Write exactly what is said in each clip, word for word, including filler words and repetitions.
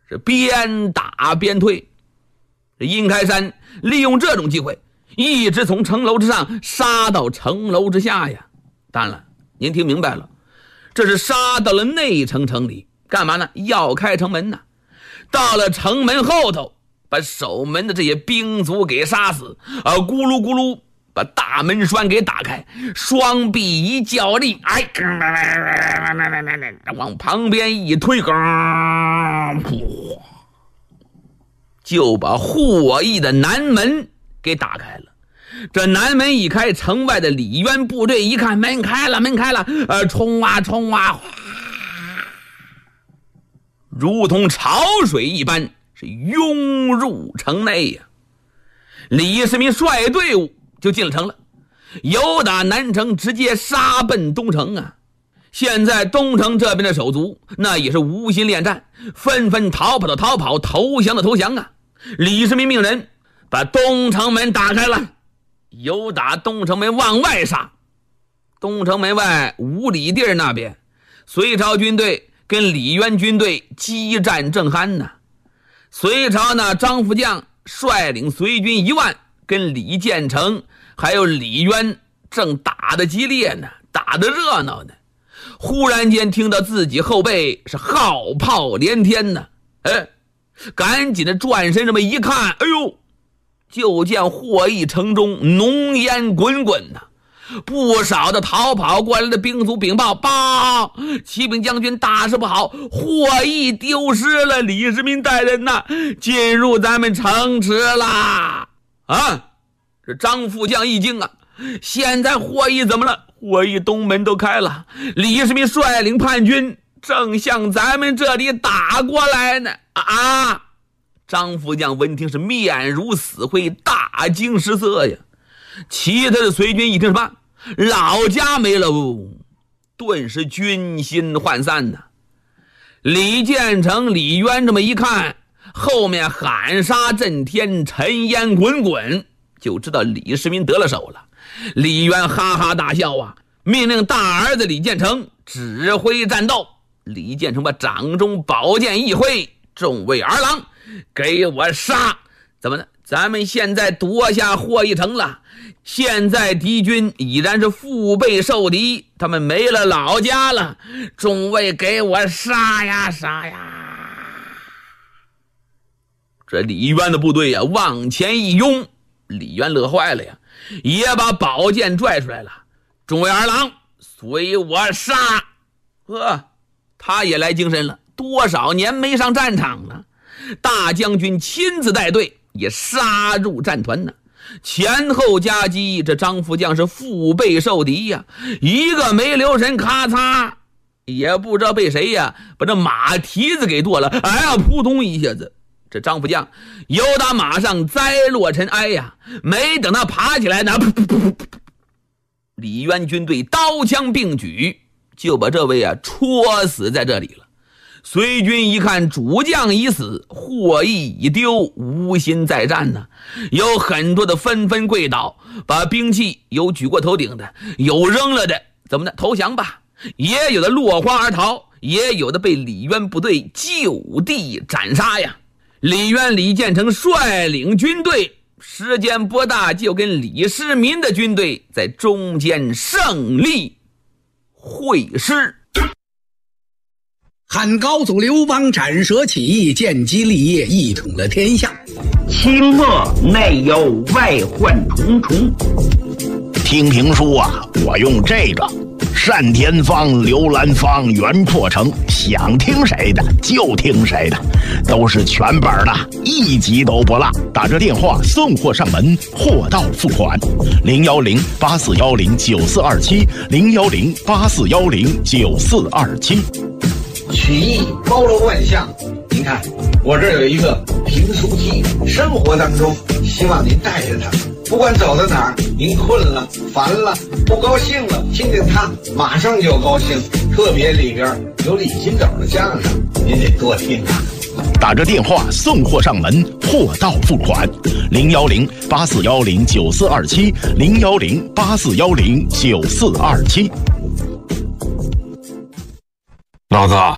是边打边退。殷开山利用这种机会，一直从城楼之上杀到城楼之下呀。当然了，您听明白了，这是杀到了内城城里，干嘛呢？要开城门呢。到了城门后头，把守门的这些兵卒给杀死，啊，咕噜咕噜把大门栓给打开，双臂一较力，哎，往旁边一推，就把霍邑的南门给打开了。这南门一开，城外的李渊部队一看门开了，门开了，呃，冲啊冲啊，如同潮水一般是涌入城内呀。李世民率队伍就进了城了，由打南城直接杀奔东城啊。现在东城这边的手足那也是无心恋战，纷纷逃跑的逃跑，投降的投降啊。李世民命人把东城门打开了，由打东城门往外杀。东城门外五里地那边，隋朝军队跟李渊军队激战正酣呢。隋朝呢，张福将率领隋军一万，跟李建成还有李渊正打得激烈呢，打得热闹呢。忽然间听到自己后背是号炮连天呢，哎，赶紧的转身这么一看，哎呦，就见霍邑城中浓烟滚滚呢。不少的逃跑过来的兵卒禀报，报启禀将军，大事不好，霍邑丢失了，李世民带人呐，进入咱们城池啦！啊，这张副将一惊啊，现在霍邑怎么了？霍邑东门都开了，李世民率领叛军正向咱们这里打过来呢！啊！张副将闻听是面如死灰，大惊失色呀。其他的隋军一听什么？老家没了，顿时军心涣散呐。李建成、李渊这么一看，后面喊杀震天，尘烟滚滚，就知道李世民得了手了。李渊哈哈大笑啊，命令大儿子李建成指挥战斗。李建成把掌中宝剑一挥，众位儿郎，给我杀！怎么呢？咱们现在夺下霍邑城了，现在敌军已然是腹背受敌，他们没了老家了，众位给我杀呀杀呀！这李渊的部队呀往前一拥，李渊乐坏了呀，也把宝剑拽出来了。众位儿郎，随我杀！呵，他也来精神了，多少年没上战场了，大将军亲自带队也杀入战团呢，前后夹击，这张副将是腹背受敌呀，一个没留神，咔嚓，也不知道被谁呀把这马蹄子给剁了，哎呀，扑通一下子，这张副将由打马上栽落尘埃呀，没等他爬起来呢，噗噗噗噗，李渊军队刀枪并举，就把这位啊戳死在这里了。隋军一看主将已死，霍邑已丢，无心再战呢。有很多的纷纷跪倒，把兵器有举过头顶的，有扔了的，怎么的投降吧，也有的落荒而逃，也有的被李渊部队就地斩杀呀。李渊、李建成率领军队，时间不大就跟李世民的军队在中间胜利会师。 汉高祖刘邦斩蛇起义，建基立业，一统了天下。 清末内忧外患重重。 听评书啊，我用这个单田芳、刘兰芳、袁阔成，想听谁的就听谁的，都是全本的，一集都不落。打这电话送货上门，货到付款。零幺零八四幺零九四二七，零幺零八四幺零九四二七。 曲艺包罗万象，您看我这儿有一个评书机，生活当中希望您带着它，不管走到哪儿，您困了、烦了、不高兴了，听见它马上就高兴。特别里边有李金斗的相声，您得多听啊。 打着电话送货上门，货到付款。零幺零八四幺零九四二七，零幺零八四幺零九四二七。 老子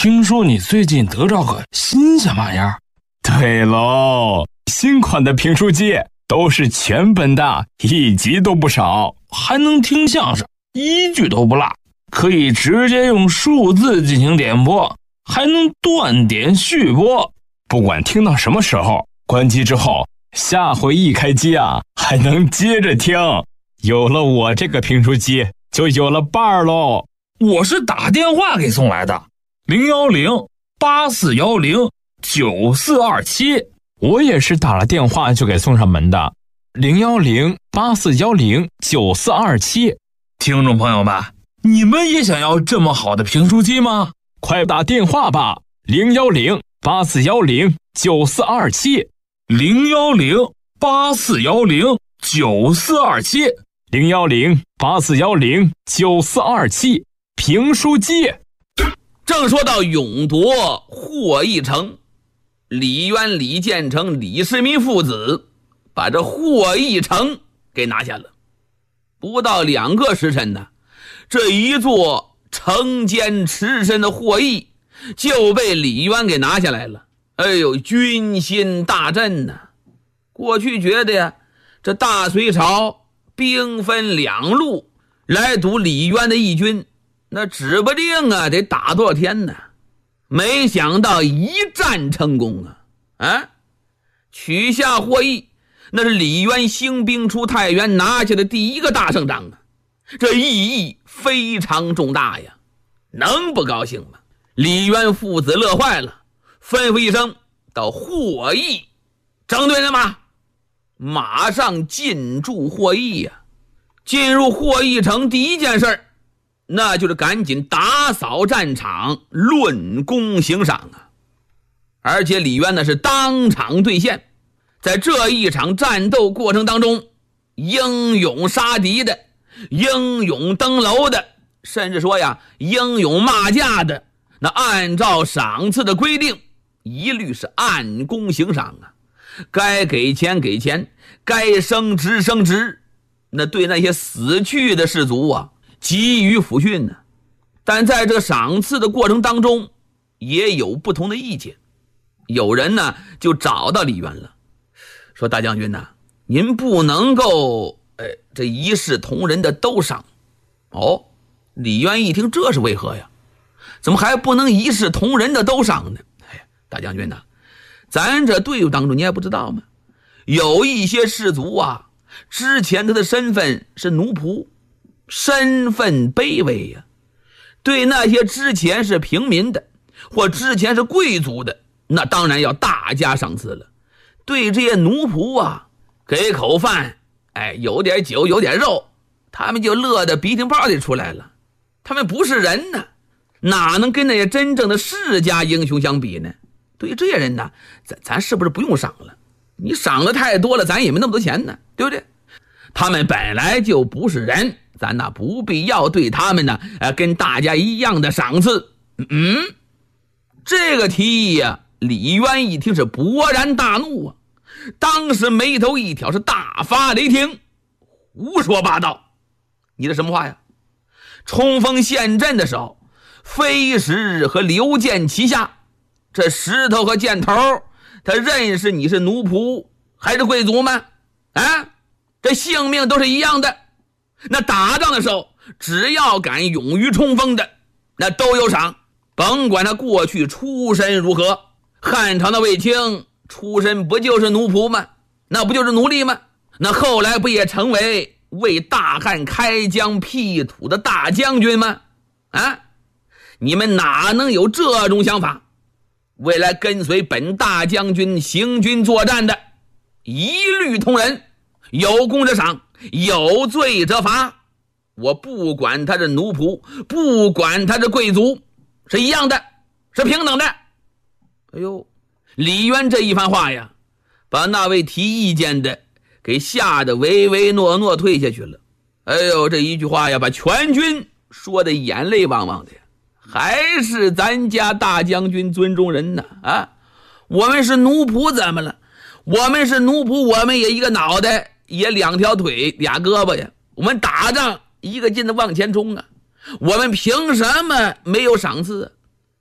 听说你最近得着个新鲜玩意儿。 对喽，新款的评书机都是全本的，一集都不少， 还能听相声，一句都不落，可以直接用数字进行点播，还能断点续播， 不管听到什么时候，关机之后下回一开机啊，还能接着听。有了我这个评书机，就有了伴儿喽。 我是打电话给送来的，零幺零八四幺零九四二七。 我也是打了电话就给送上门的，零幺零八四幺零九四二七。 听众朋友们，你们也想要这么好的评书机吗？ 快打电话吧，零幺零八四幺零九四二七， 零幺零八四幺零九四二七， 零幺零八四幺零九四二七，评书机。 正说到勇夺霍邑城，李渊、李建成、李世民父子把这霍邑城给拿下了。不到两个时辰呢，这一座城坚池深的霍邑就被李渊给拿下来了。哎呦，军心大振呐！过去觉得呀，这大隋朝兵分两路来堵李渊的义军，那指不定啊得打多少天呢。没想到一战成功啊！啊，取下霍邑，那是李渊兴兵出太原拿下的第一个大胜仗啊！这意义非常重大呀，能不高兴吗？李渊父子乐坏了，吩咐一声，到霍邑整队人马，马上进驻霍邑呀！进入霍邑城第一件事，那就是赶紧打扫战场，论功行赏啊！而且李渊呢是当场兑现，在这一场战斗过程当中，英勇杀敌的，英勇登楼的，甚至说呀英勇骂架的，那按照赏赐的规定，一律是按功行赏啊，该给钱给钱，该升职升职。那对那些死去的士卒啊给予抚训呢。但在这赏赐的过程当中也有不同的意见。有人呢就找到李渊了，说大将军呐、啊，您不能够哎这一视同仁的都赏。哦，李渊一听，这是为何呀？怎么还不能一视同仁的都赏呢？哎，大将军呐、啊，咱这队伍当中你还不知道吗？有一些士卒啊，之前他的身份是奴仆，身份卑微呀、啊。对那些之前是平民的，或之前是贵族的，那当然要大加赏赐了。对这些奴仆啊，给口饭，哎，有点酒有点肉，他们就乐得鼻涕泡里出来了。他们不是人呢，哪能跟那些真正的世家英雄相比呢？对于这些人呢，咱咱是不是不用赏了？你赏的太多了，咱也没那么多钱呢，对不对？他们本来就不是人，咱那不必要对他们呢，呃，跟大家一样的赏赐。嗯，这个提议呀、啊，李渊一听是勃然大怒啊，当时眉头一挑，是大发雷霆，胡说八道！你这什么话呀？冲锋陷阵的时候，飞石和刘建旗下，这石头和箭头，他认识你是奴仆还是贵族吗？啊，这性命都是一样的。那打仗的时候，只要敢勇于冲锋的，那都有赏，甭管他过去出身如何。汉朝的卫青出身不就是奴仆吗？那不就是奴隶吗？那后来不也成为为大汉开疆辟土的大将军吗？啊，你们哪能有这种想法？未来跟随本大将军行军作战的，一律同仁，有功者赏，有罪者罚。我不管他是奴仆，不管他是贵族，是一样的，是平等的。哎呦，李渊这一番话呀，把那位提意见的给吓得唯唯诺诺退下去了。哎呦，这一句话呀，把全军说的眼泪汪汪的呀。还是咱家大将军尊重人呢啊！我们是奴仆怎么了？我们是奴仆，我们也一个脑袋，也两条腿，俩胳膊呀。我们打仗一个劲的往前冲啊！我们凭什么没有赏赐？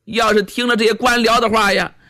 要是听了这些官僚的话呀，